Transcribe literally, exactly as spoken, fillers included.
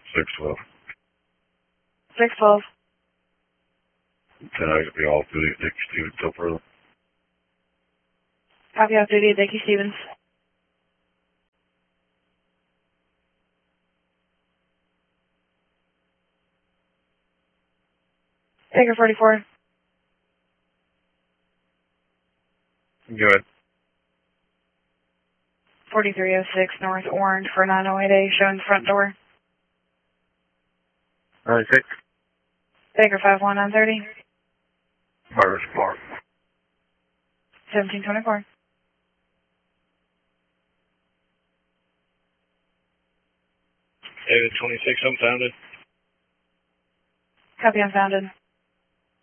six twelve. six twelve. Ten I could be off duty at Dickie Stevens till further. Copy off duty at Dickie Stevens. Baker forty-four. Go ahead. forty-three oh six North Orange for nine oh eight A, showing the front door. ninety-six. Baker five one nine thirty. Murder's Park. seventeen twenty-four. David twenty-six, unfounded. Copy unfounded.